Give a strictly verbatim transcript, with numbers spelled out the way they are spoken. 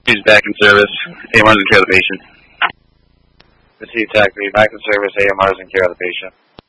He's back in service. A M R's in care of the patient. Receive taxi, back in service, A M R's in care of the patient.